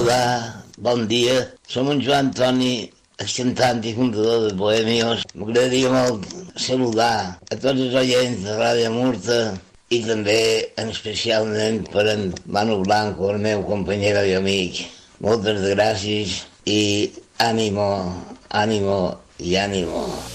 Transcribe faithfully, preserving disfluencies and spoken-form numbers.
Hola, bon dia. Som en Joan Toni, excantant i fundador de Bohemios. M'agradaria molt saludar a tots els oients de Ràdio Murta i també en especialment per en Manu Blanco, el meu companyero i amic. Moltes gràcies i ànimo, ànimo i ànimo.